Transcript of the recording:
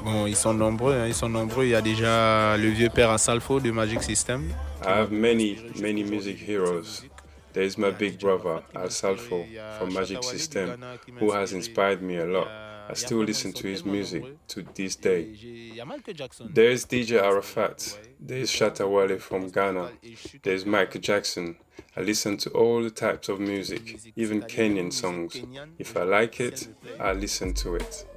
Bon, ils sont nombreux, hein, ils sont nombreux. Il y a déjà le vieux père Asalfo de Magic System qui I m'a have beaucoup many, inspiré sur many comment music jouer cette heroes. musique. There is Il my y a big DJ Arafat brother, qui m'a Al inspiré, Salfo, il y a from Magic Shatta du System, Ghana qui m'a who has inspiré. inspired me a Il y lot. I a, il y a still vraiment, ils listen sont to his tellement music nombreux. to this day. Et il y a Michael Jackson There is DJ aussi, vous Arafat, voyez. there is Bon, Shatta Wale pour from l'instant, Ghana, je suis there is quelqu'un Michael Jackson. I listen to all the types of de toute music, musique, even c'est-à-dire même Kenyan musique songs. kenyane, If I aujourd'hui, like si elle it, me plaît, I listen to it.